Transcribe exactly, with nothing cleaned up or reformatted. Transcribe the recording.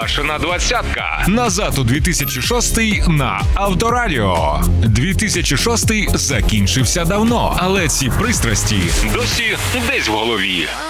Башена двадцятка. Назад у дві тисячі шостий на Авторадіо. дві тисячі шостий закінчився давно, але ці пристрасті досі десь в голові.